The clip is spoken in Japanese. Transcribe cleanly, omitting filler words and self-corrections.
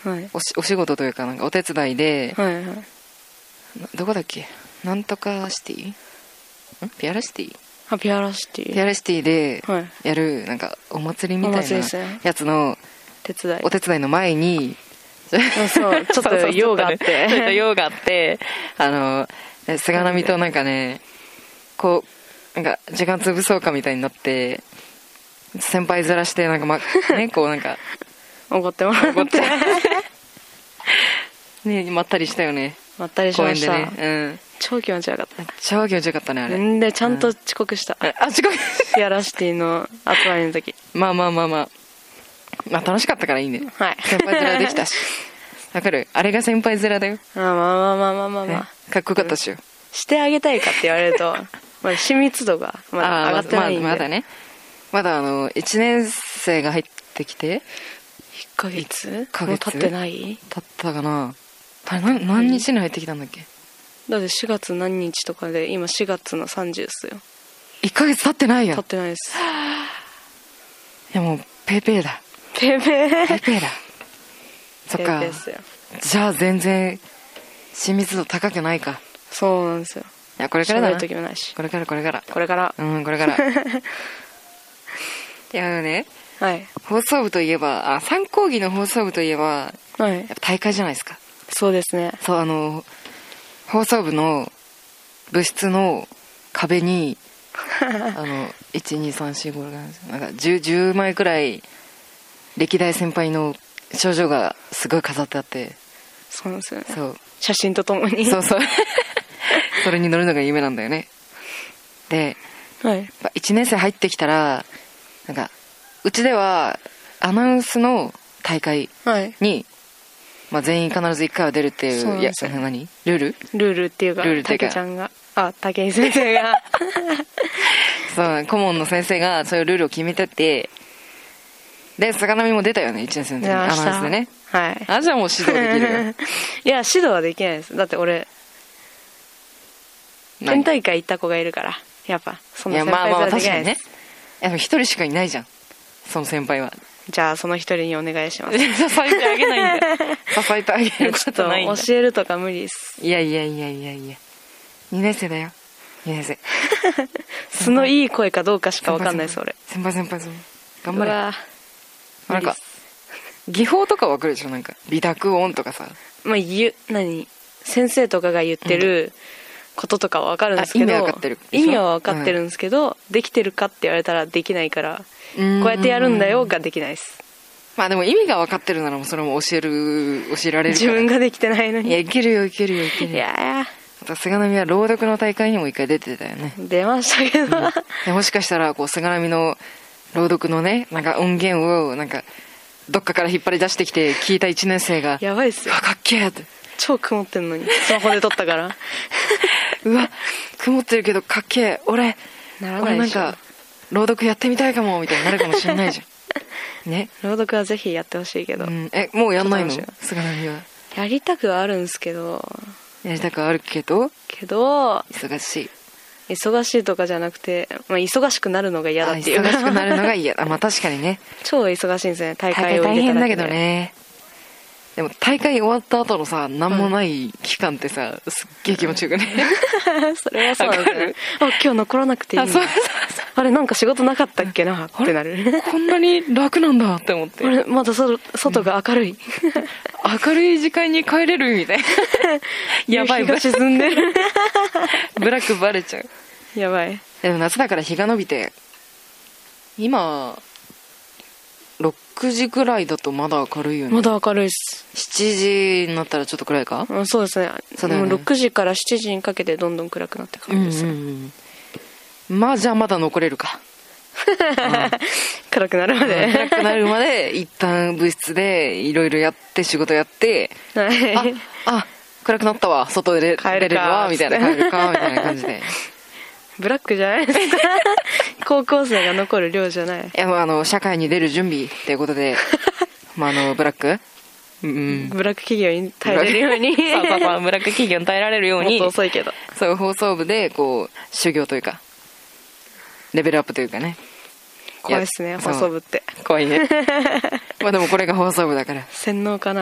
はい、 お仕事というかなんかお手伝いで、 はいはい、 どこだっけ、なんとかシティ、ピアラシティ、 ピアラシティ、 ピアラシティでやるなんかお祭りみたいなやつのお手伝いの前にそうちょっと用があって用があって菅波となんかねこうなんか時間潰そうかみたいになって先輩ずらしてなんかねこうなんか怒ってもらってねまったりしたよね。 まったりしました。 公園でね、 超気持ちよかった。 超気持ちよかったねあれ。 でちゃんと遅刻した。 遅刻ピアラシティの集まりの時。 まあ楽しかったからいいね。 はい。 先輩面できたし。わかる？あれが先輩面だよ。 まあ。 かっこよかったっしよ。 してあげたいかって言われると、まだ親密度がまだ上がってないんで。 まだね。まだ1年生が入ってきて 1ヶ月もう経ってない？ 経ったかな。何日に入ってきたんだっけ？ だって4月何日とかで今4月の30っすよ。 1ヶ月経ってないやん。 経ってないです。 いやもうペーペーだ。 ペーだ。そっか。じゃあ全然親密度高くないか。 そうなんですよ。 いやこれからだな。 時もないし。 これから。 これから。 これから。いやね。 はい。 放送部といえば3講義の放送部といえば、 はい。 やっぱ大会じゃないですか。 そうですね。 そう放送部の部室の壁に12345なんか 10枚くらい歴代先輩の賞状がすごい飾ってあって。 そうなんですよね。 そう。 写真とともに。 そう。それに乗るのが夢なんだよね。で、 はい。 1年生入ってきたらなんかうちではアナウンスの大会に、まあ、全員必ず1回は出るっていう、ルールっていうか竹ちゃんが武井先生がそう顧問の先生がそういうルールを決めてて、で菅波も出たよね1年生の時にアナウンスでね。 はい。 じゃあもう指導できるよ。 いや指導はできないです。だって俺県大会行った子がいるからやっぱその先輩はできないです。 でも1人しかいないじゃんその先輩は。 じゃあその一人にお願いします。 支えてあげないんだよ。支えてあげることないんだ。 ちょっと教えるとか無理です。 いや2年生だよ2年生。 素のいい声かどうかしか分かんないです俺。 先輩頑張れ。なんか技法とか分かるでしょ。なんか微濁音とかさ、 まあ先生とかが言ってることとかは分かるんですけど、意味は分かってるんですけど、できてるかって言われたらできないから、こうやってやるんだよができないです。 まあでも意味が分かってるならもうそれも教えられるから。 自分ができてないのに。 いやいけるよ。いやあと菅波は朗読の大会にも一回出てたよね。 出ましたけど、 もしかしたらこう菅波の朗読のねなんか音源をなんかどっかから引っ張り出してきて聞いた1年生がやばいっすよ。 かっけえって。 超曇ってんのにスマホで撮ったからうわ曇ってるけどかっけえ俺なんか朗読やってみたいかもみたいになるかもしれないじゃん。ね。 朗読はぜひやってほしいけど、 もうやんないの菅波は。 やりたくはあるんですけど忙しいとかじゃなくて、まあ、忙しくなるのが嫌だっていう。 忙しくなるのが嫌だ。まあ確かにね。 超忙しいんですよね大会を入れただけで。 大変だけどね。でも大会終わった後のさ何もない期間ってさ、すっげえ気持ちよくね。 それはそうなんですね。今日残らなくていい。あれなんか仕事なかったっけなってなる。 こんなに楽なんだって思って。 あれまだ外が明るい。 明るい時間に帰れるみたいな。やばい。 日が沈んでる。 ブラックバレちゃう。 やばい。 でも夏だから日が伸びて今6時ぐらいだとまだ明るいよね。 まだ明るいっす。 7時になったらちょっと暗いか。 そうですね。もう6時から7時にかけてどんどん暗くなってくるんですよ。 まあじゃあまだ残れるか。 暗くなるまで一旦部室でいろいろやって仕事やって、暗くなったわ外で出れるわみたいな、帰るかみたいな感じで。 ブラックじゃないですか。高校生が残る量じゃない。 いやもう社会に出る準備っていうことでブラックブラック企業に耐えれるように。 ブラック企業に耐えられるように。 もっと遅いけど。 そういう放送部でこう修行というかレベルアップというかね。 怖いっすね放送部って。 怖いね。まあでもこれが放送部だから。 洗脳かな。